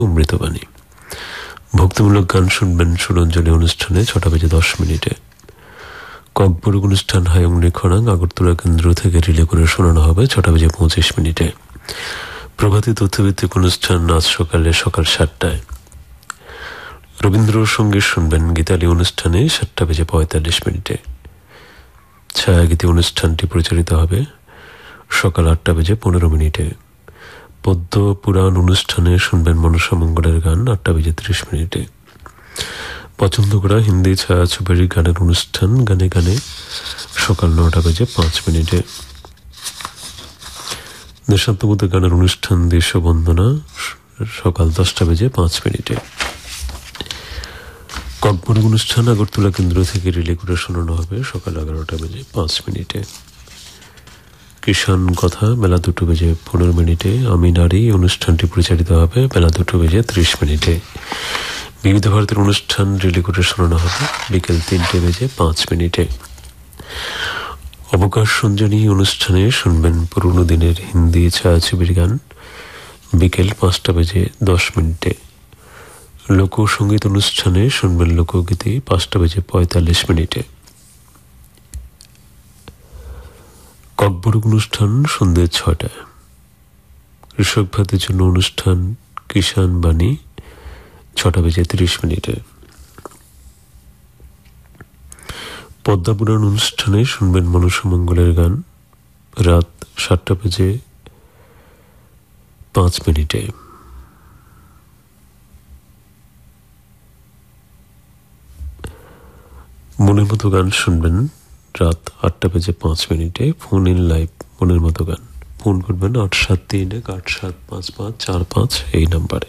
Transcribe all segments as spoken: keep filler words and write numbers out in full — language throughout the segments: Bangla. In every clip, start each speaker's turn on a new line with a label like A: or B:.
A: অমৃতবাণী। ভক্তিমূলক গান শুনবেন সুরঞ্জলি অনুষ্ঠানে ছটা বেজে দশ মিনিটে। ককবরক অনুষ্ঠান হায়ং নিখরাং আগরতলা কেন্দ্র থেকে রিলে করে শোনানো হবে ছটা বেজে পঁচিশ মিনিটে। প্রভাতী তথ্যভিত্তিক অনুষ্ঠান আজ সকালে সকাল সাতটায়। রবীন্দ্রসঙ্গীত শুনবেন গীতালি অনুষ্ঠানে সাতটা বেজে পঁয়তাল্লিশ মিনিটে। ছায়াগীতি অনুষ্ঠানটি প্রচারিত হবে সকাল আটটা বেজে পনেরো মিনিটে। পদ্ম পুরাণ অনুষ্ঠানে শুনবেন মনসামঙ্গলের গান আটটা বেজে ত্রিশ মিনিটে। পছন্দ করা হিন্দি ছায়াছবির গানের অনুষ্ঠান গানে গানে সকাল নটা বেজে পাঁচ মিনিটে। দেশাত্মবোধক গানের অনুষ্ঠান দেশবন্দনা সকাল দশটা বেজে পাঁচ মিনিটে। ককবরক অনুষ্ঠান আগরতলা কেন্দ্র থেকে রিলে করে শোনানো হবে সকাল এগারোটা বেজে পাঁচ মিনিটে। কিষান কথা বেলা দুটো বেজে পনেরো মিনিটে। আমি নারী অনুষ্ঠানটি প্রচারিত হবে বেলা দুটো বেজে ত্রিশ মিনিটে। বিবিধ ভারতের অনুষ্ঠান রিলে করে শোনানো হবে বিকেল তিনটে বেজে পাঁচ মিনিটে। অবকাশ সঞ্জনী অনুষ্ঠানে শুনবেন পুরনো দিনের হিন্দি ছায়াছবির গান বিকেল পাঁচটা বেজে দশ মিনিটে। লোকসঙ্গীত অনুষ্ঠানে শুনবেন লোকগীতি পাঁচটা বেজে পঁয়তাল্লিশ মিনিটে। ককবরক অনুষ্ঠান সন্ধ্যে ছটায়। কৃষক ভাতের জন্য অনুষ্ঠান কিষান বাণী ছটা বেজে ত্রিশ মিনিটে। পদ্মাপুরাণ অনুষ্ঠানে শুনবেন মনসামঙ্গলের গান রাত সাতটা বেজে পাঁচ মিনিটে। মনের মতো গান শুনবেন রাত আটটা বেজে পাঁচ মিনিটে। ফোন ইন লাইভ মনের মতো গান ফোন করবেন আট সাত তিন এক আট সাত পাঁচ পাঁচ চার পাঁচ এই নাম্বারে।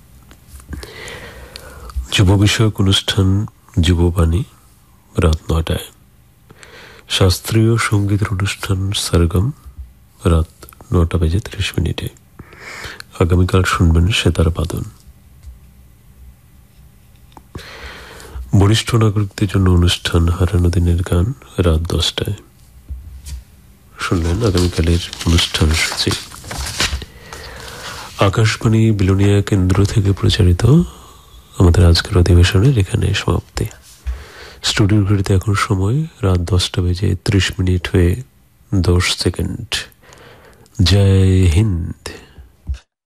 A: যুব বিষয়ক অনুষ্ঠান যুববাণী রাত নটায়। শাস্ত্রীয় সঙ্গীতের অনুষ্ঠান সরগম রাত নটা বেজে ত্রিশ মিনিটে। আগামীকাল শুনবেন সেতার বাদন। বরিষ্ঠ নাগরিকদের জন্য অনুষ্ঠান হারানো দিনের গান রাত দশটায়। শুনলেন আগামীকালের অনুষ্ঠান সূচি। আকাশবাণী বিলোনিয়া কেন্দ্র থেকে প্রচারিত আমাদের আজকের অধিবেশনের এখানে সমাপ্তি। স্টুডিওর ঘড়িতে এখন সময় রাত দশটা বেজে ত্রিশ মিনিট হয়ে দশ সেকেন্ড। জয় হিন্দ।